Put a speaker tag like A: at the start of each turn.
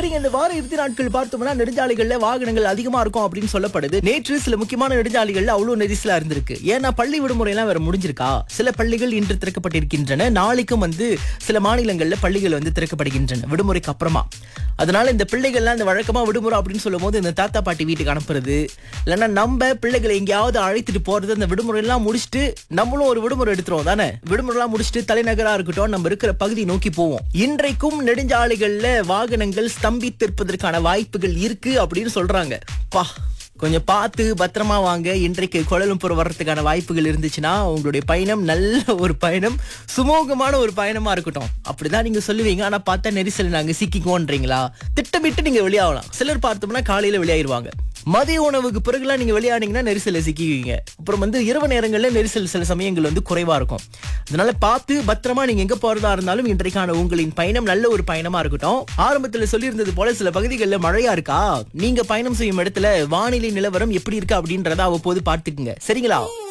A: சரிங்க, இந்த வார இறுதி நாட்கள் பார்த்தோம்னா நெடுஞ்சாலைகள்ல வாகனங்கள் அதிகமா இருக்கும் அப்படின்னு சொல்லப்படுது. நேற்று சில முக்கியமான நெடுஞ்சாலைகள்ல அவ்வளவு நெரிசலா இருந்திருக்கு. ஏன்னா பள்ளி விடுமுறை எல்லாம் வேற முடிஞ்சிருக்கா. சில பள்ளிகள் இன்று திறக்கப்பட்டிருக்கின்றன. நாளைக்கும் சில மாநிலங்கள்ல பள்ளிகள் திறக்கப்படுகின்றன விடுமுறைக்கு அப்புறமா. அதனால இந்த பிள்ளைகள்லாம் இந்த வழக்கமா விடுமுறை அப்படின்னு சொல்லும் போது இந்த தாத்தா பாட்டி வீட்டுக்கு அனுப்புறது, இல்லைன்னா நம்ம பிள்ளைகளை எங்கேயாவது அழைத்துட்டு போறது, அந்த விடுமுறை எல்லாம் முடிச்சுட்டு நம்மளும் ஒரு விடுமுறை எடுத்துருவோம் தானே. விடுமுறை எல்லாம் முடிச்சுட்டு தலைநகரா இருக்கட்டும் நம்ம இருக்கிற பகுதி நோக்கி போவோம். இன்றைக்கும் நெடுஞ்சாலைகள்ல வாகனங்கள் ஸ்தம்பித்திருப்பதற்கான வாய்ப்புகள் இருக்கு அப்படின்னு சொல்றாங்க. கொஞ்சம் பார்த்து பத்திரமா வாங்க. இன்றைக்கு கோலாலம்பூர் வர்றதுக்கான வாய்ப்புகள் இருந்துச்சுன்னா உங்களுடைய பயணம் நல்ல ஒரு பயணம், சுமூகமான ஒரு பயணமா இருக்கட்டும் அப்படிதான் நீங்க சொல்லுவீங்க. ஆனா பார்த்தா நெரிசல் நாங்க சிக்கிக்குவோன்றீங்களா? திட்டமிட்டு நீங்க வெளியாகலாம். சிலர் பார்த்தோம்னா காலையில வெளியாயிருவாங்க. மதிய உணவுக்கு பிறகுலாம் நீங்க வெளியானீங்கன்னா நெரிசல சிக்கிக்குவீங்க. அப்புறம் இரவு நேரங்கள்ல நெரிசல் சில சமயங்கள் குறைவா இருக்கும். அதனால பார்த்து பத்திரமா நீங்க எங்க போறதா இருந்தாலும் இன்றைக்கான உங்களின் பயணம் நல்ல ஒரு பயணமா இருக்கட்டும். ஆரம்பத்துல சொல்லியிருந்தது போல சில பகுதிகளில் மழையா இருக்கா, நீங்க பயணம் செய்யும் இடத்துல வானிலை நிலவரம் எப்படி இருக்கு அப்படின்றத அவ்வப்போது பார்த்துக்குங்க. சரிங்களா?